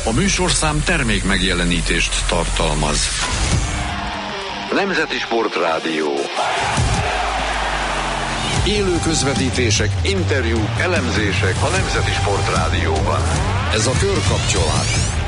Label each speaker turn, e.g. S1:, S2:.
S1: A műsorszám termék megjelenítést tartalmaz.
S2: Nemzeti Sportrádió.
S1: Élő közvetítések,
S2: interjúk, elemzések a Nemzeti Sportrádióban.
S1: ez a Körkapcsolás.